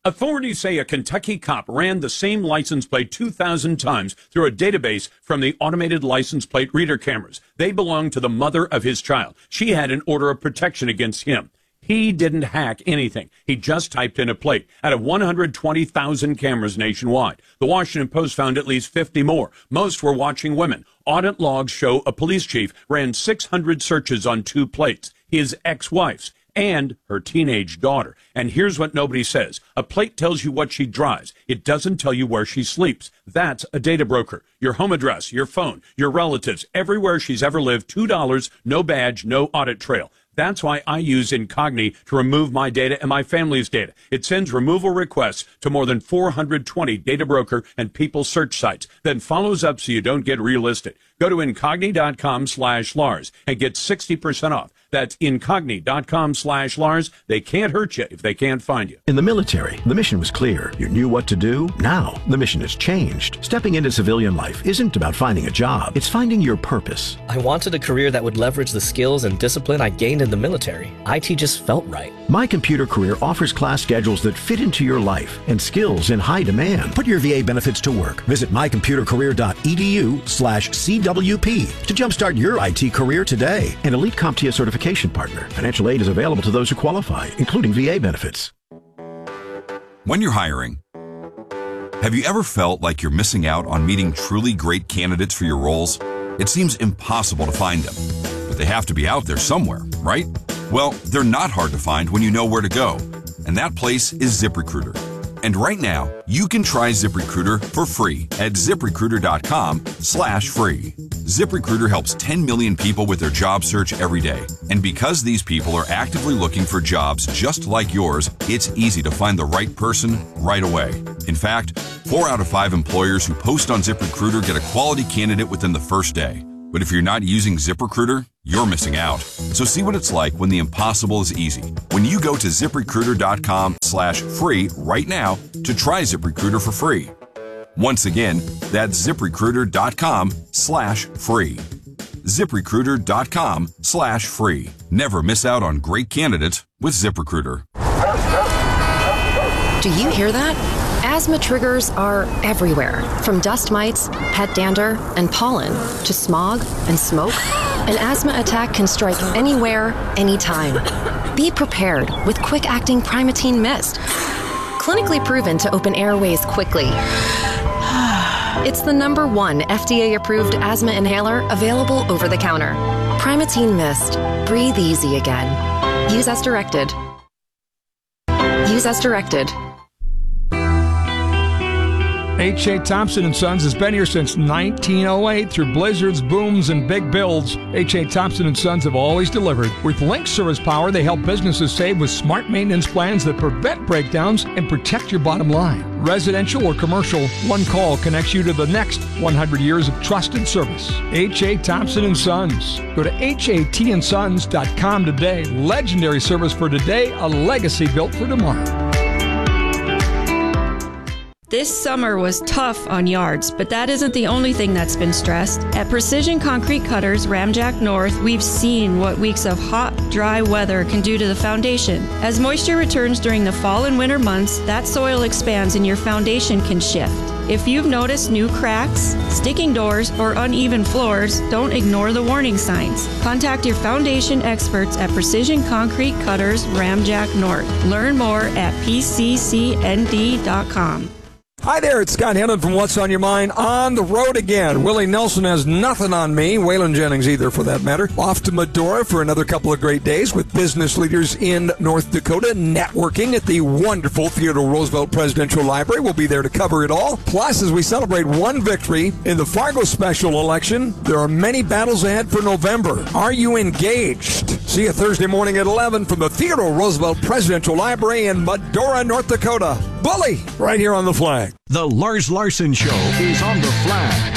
Authorities say a Kentucky cop ran the same license plate 2,000 times through a database from the automated license plate reader cameras. They belong to the mother of his child. She had an order of protection against him. He didn't hack anything. He just typed in a plate out of 120,000 cameras nationwide. The Washington Post found at least 50 more. Most were watching women. Audit logs show a police chief ran 600 searches on 2 plates, his ex-wife's and her teenage daughter. And here's what nobody says. A plate tells you what she drives. It doesn't tell you where she sleeps. That's a data broker. Your home address, your phone, your relatives, everywhere she's ever lived, $2, no badge, no audit trail. That's why I use Incogni to remove my data and my family's data. It sends removal requests to more than 420 data broker and people search sites, then follows up so you don't get relisted. Go to Incogni.com/Lars and get 60% off. That's Incogni.com/Lars. They can't hurt you if they can't find you. In the military, the mission was clear. You knew what to do. Now, the mission has changed. Stepping into civilian life isn't about finding a job. It's finding your purpose. I wanted a career that would leverage the skills and discipline I gained in the military. IT just felt right. My Computer Career offers class schedules that fit into your life and skills in high demand. Put your VA benefits to work. Visit mycomputercareer.edu/CWP to jumpstart your IT career today. An elite CompTIA certification partner. Financial aid is available to those who qualify, including VA benefits. When you're hiring, have you ever felt like you're missing out on meeting truly great candidates for your roles? It seems impossible to find them, but they have to be out there somewhere, right? Well, they're not hard to find when you know where to go, and that place is ZipRecruiter. And right now, you can try ZipRecruiter for free at ZipRecruiter.com/free. ZipRecruiter helps 10 million people with their job search every day. And because these people are actively looking for jobs just like yours, it's easy to find the right person right away. In fact, 4 out of 5 employers who post on ZipRecruiter get a quality candidate within the first day. But if you're not using ZipRecruiter, you're missing out. So see what it's like when the impossible is easy. When you go to ZipRecruiter.com/free right now to try ZipRecruiter for free. Once again, that's ZipRecruiter.com/free. ZipRecruiter.com/free. Never miss out on great candidates with ZipRecruiter. Do you hear that? Asthma triggers are everywhere, from dust mites, pet dander, and pollen, to smog and smoke. An asthma attack can strike anywhere, anytime. Be prepared with quick-acting Primatene Mist. Clinically proven to open airways quickly. It's the #1 FDA-approved asthma inhaler available over the counter. Primatene Mist. Breathe easy again. Use as directed. Use as directed. H.A. Thompson & Sons has been here since 1908. Through blizzards, booms, and big builds, H.A. Thompson & Sons have always delivered. With Link Service Power, they help businesses save with smart maintenance plans that prevent breakdowns and protect your bottom line. Residential or commercial, one call connects you to the next 100 years of trusted service. H.A. Thompson & Sons. Go to HATandsons.com today. Legendary service for today, a legacy built for tomorrow. This summer was tough on yards, but that isn't the only thing that's been stressed. At Precision Concrete Cutters, Ramjack North, we've seen what weeks of hot, dry weather can do to the foundation. As moisture returns during the fall and winter months, that soil expands and your foundation can shift. If you've noticed new cracks, sticking doors, or uneven floors, don't ignore the warning signs. Contact your foundation experts at Precision Concrete Cutters, Ramjack North. Learn more at pccnd.com. Hi there, it's Scott Hennon from What's on Your Mind on the road again. Willie Nelson has nothing on me, Waylon Jennings either for that matter. Off to Medora for another couple of great days with business leaders in North Dakota, networking at the wonderful Theodore Roosevelt Presidential Library. We'll be there to cover it all. Plus, as we celebrate one victory in the Fargo special election, there are many battles ahead for November. Are you engaged? See you Thursday morning at 11 from the Theodore Roosevelt Presidential Library in Medora, North Dakota. Bully, right here on The Flag. The Lars Larson Show is on The Flag.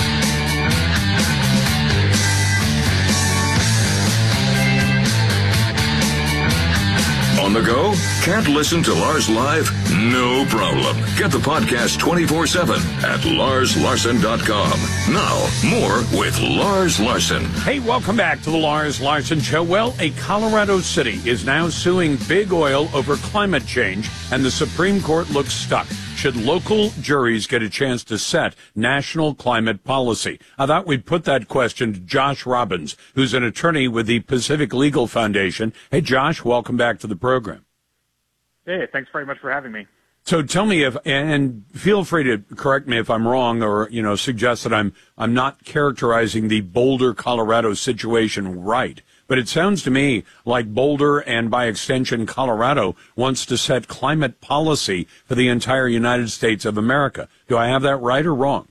On the go? Can't listen to Lars live? No problem. Get the podcast 24/7 at LarsLarson.com. Now, more with Lars Larson. Hey, welcome back to the Lars Larson Show. Well, a Colorado city is now suing Big Oil over climate change, and the Supreme Court looks stuck. Should local juries get a chance to set national climate policy? I thought we'd put that question to Josh Robbins, who's an attorney with the Pacific Legal Foundation. Hey, Josh, welcome back to the program. Hey, thanks very much for having me. So tell me if, and feel free to correct me if I'm wrong, or, suggest that I'm not characterizing the Boulder, Colorado situation right. But it sounds to me like Boulder, and by extension Colorado, wants to set climate policy for the entire United States of America. Do I have that right or wrong?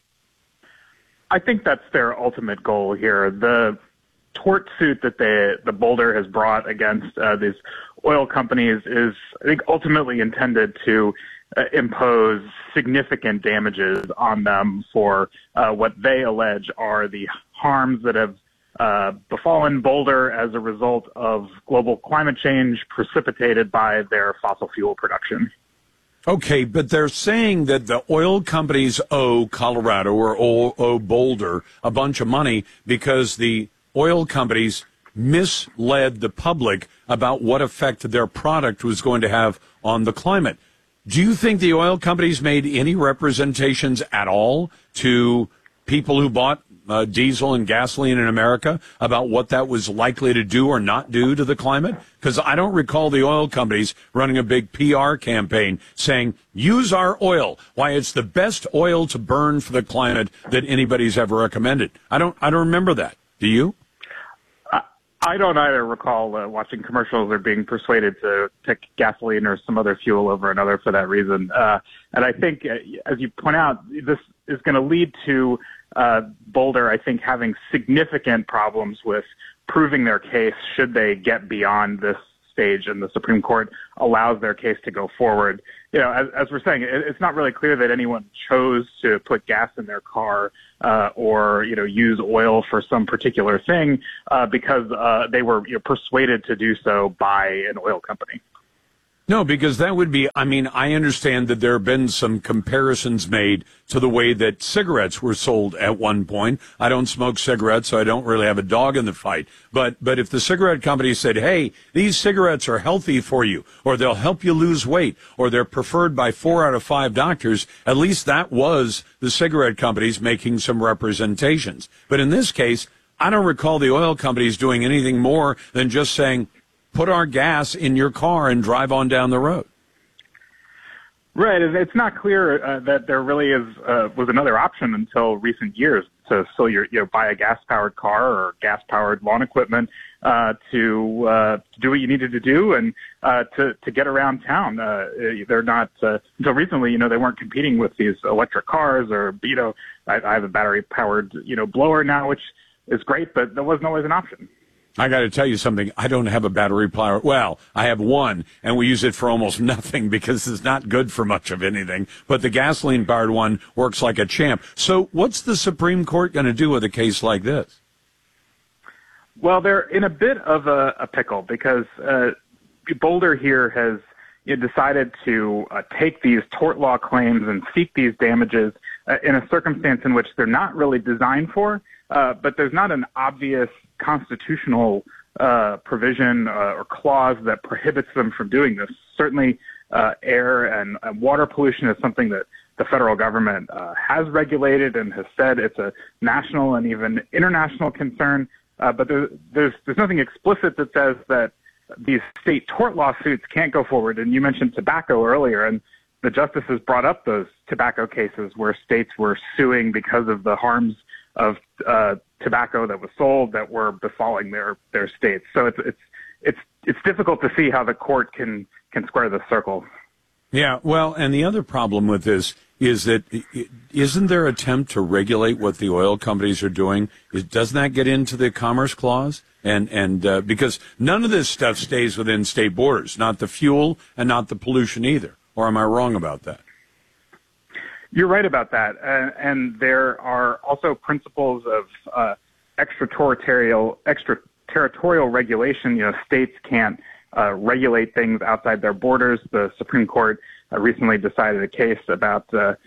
I think that's their ultimate goal here. The tort suit that the Boulder has brought against these oil companies is, I think, ultimately intended to impose significant damages on them for what they allege are the harms that have befallen Boulder as a result of global climate change precipitated by their fossil fuel production. Okay, but they're saying that the oil companies owe Colorado or owe Boulder a bunch of money because the oil companies misled the public about what effect their product was going to have on the climate. Do you think the oil companies made any representations at all to people who bought diesel and gasoline in America about what that was likely to do or not do to the climate? Because I don't recall the oil companies running a big PR campaign saying, use our oil, why it's the best oil to burn for the climate that anybody's ever recommended. I don't remember that. Do you? I don't either recall watching commercials or being persuaded to pick gasoline or some other fuel over another for that reason. And I think, as you point out, this is going to lead to Boulder, I think, having significant problems with proving their case should they get beyond this stage and the Supreme Court allows their case to go forward. As we're saying, it's not really clear that anyone chose to put gas in their car or use oil for some particular thing because they were persuaded to do so by an oil company. No, because that would be, I understand that there have been some comparisons made to the way that cigarettes were sold at one point. I don't smoke cigarettes, so I don't really have a dog in the fight. But if the cigarette company said, hey, these cigarettes are healthy for you, or they'll help you lose weight, or they're preferred by 4 out of 5 doctors, at least that was the cigarette companies making some representations. But in this case, I don't recall the oil companies doing anything more than just saying, put our gas in your car and drive on down the road. Right. It's not clear that there really was another option until recent years to still buy a gas-powered car or gas-powered lawn equipment to do what you needed to do and to get around town. They're not until recently. They weren't competing with these electric cars or I have a battery-powered blower now, which is great, but that wasn't always an option. I got to tell you something. I don't have a battery power. Well, I have one, and we use it for almost nothing because it's not good for much of anything. But the gasoline-powered one works like a champ. So what's the Supreme Court going to do with a case like this? Well, they're in a bit of a pickle because Boulder here has decided to take these tort law claims and seek these damages in a circumstance in which they're not really designed for, but there's not an obvious constitutional provision or clause that prohibits them from doing this. Certainly, air and water pollution is something that the federal government has regulated and has said it's a national and even international concern. But there's nothing explicit that says that these state tort lawsuits can't go forward. And you mentioned tobacco earlier, and the justices brought up those tobacco cases where states were suing because of the harms of tobacco that was sold that were befalling their states. So it's difficult to see how the court can square the circle. Yeah, well, and the other problem with this is that isn't there an attempt to regulate what the oil companies are doing? Doesn't that get into the Commerce Clause? And because none of this stuff stays within state borders, not the fuel and not the pollution either. Or am I wrong about that? You're right about that. And there are also principles of extraterritorial regulation. States can't regulate things outside their borders. The Supreme Court recently decided a case about the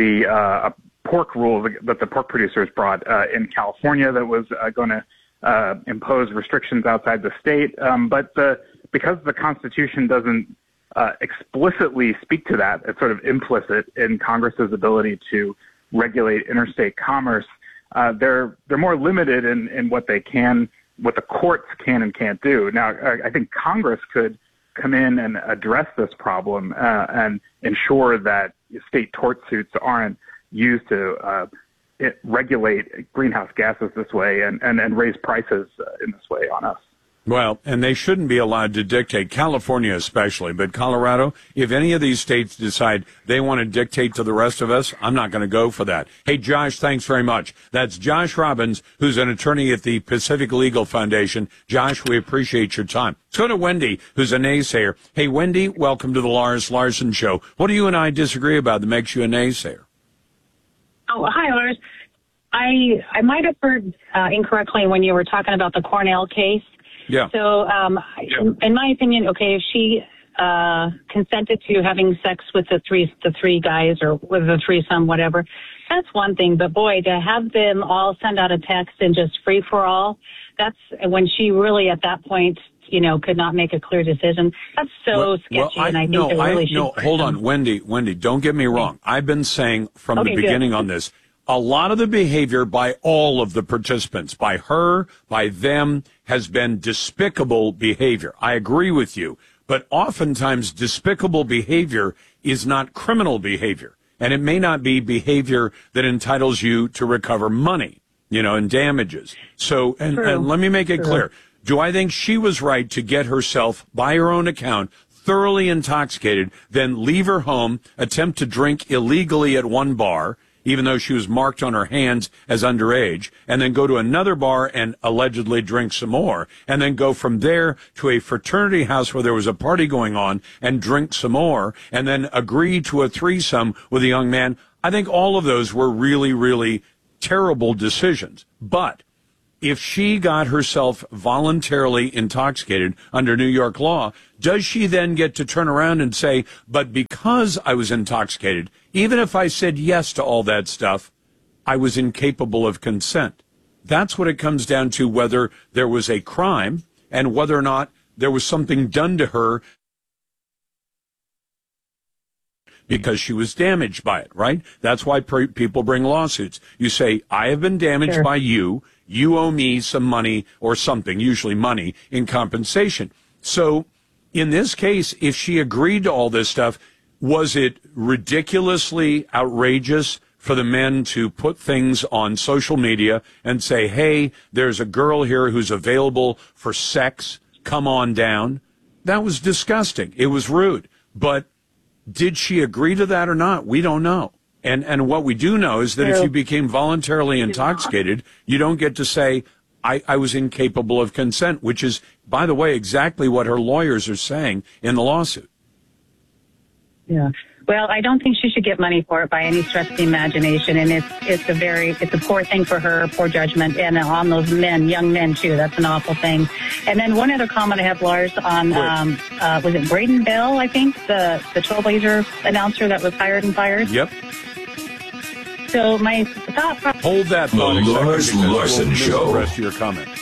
pork rule that the pork producers brought in California that was going to impose restrictions outside the state. But because the Constitution doesn't explicitly speak to that, it's sort of implicit in Congress's ability to regulate interstate commerce. They're more limited in what they can, what the courts can and can't do. Now, I think Congress could come in and address this problem and ensure that state tort suits aren't used to regulate greenhouse gases this way and raise prices in this way on us. Well, and they shouldn't be allowed to dictate, California especially, but Colorado, if any of these states decide they want to dictate to the rest of us, I'm not going to go for that. Hey, Josh, thanks very much. That's Josh Robbins, who's an attorney at the Pacific Legal Foundation. Josh, we appreciate your time. Let's go to Wendy, who's a naysayer. Hey, Wendy, welcome to the Lars Larson Show. What do you and I disagree about that makes you a naysayer? Oh, hi, Lars. I might have heard incorrectly when you were talking about the Cornell case. Yeah. So, in my opinion, okay, if she consented to having sex with the three guys or with the threesome, whatever, that's one thing. But boy, to have them all send out a text and just free for all, that's when she really at that point, could not make a clear decision. That's so sketchy, and I think really should. No, hold on, Wendy, don't get me wrong. I've been saying from the beginning on this, a lot of the behavior by all of the participants, by her, by them, has been despicable behavior. I agree with you, but oftentimes despicable behavior is not criminal behavior, and it may not be behavior that entitles you to recover money, and damages. So, and let me make it clear. Do I think she was right to get herself, by her own account, thoroughly intoxicated, then leave her home, attempt to drink illegally at one bar, even though she was marked on her hands as underage, and then go to another bar and allegedly drink some more, and then go from there to a fraternity house where there was a party going on and drink some more, and then agree to a threesome with a young man? I think all of those were really, really terrible decisions. But if she got herself voluntarily intoxicated under New York law, does she then get to turn around and say, but because I was intoxicated, even if I said yes to all that stuff, I was incapable of consent? That's what it comes down to, whether there was a crime and whether or not there was something done to her because she was damaged by it, right? That's why people bring lawsuits. You say, I have been damaged by you. You owe me some money or something, usually money, in compensation. So in this case, if she agreed to all this stuff, was it ridiculously outrageous for the men to put things on social media and say, hey, there's a girl here who's available for sex, come on down? That was disgusting. It was rude. But did she agree to that or not? We don't know. And what we do know is that if you became voluntarily intoxicated, you don't get to say, I was incapable of consent, which is, by the way, exactly what her lawyers are saying in the lawsuit. Yeah. Well, I don't think she should get money for it by any stretch of the imagination, and it's a poor thing for her, poor judgment, and on those men, young men too. That's an awful thing. And then one other comment I have, Lars, on was it Braden Bell? I think the Trailblazer announcer that was hired and fired. Yep. So my thought. Hold that thought. The Lars Larson Show. The rest of your comment.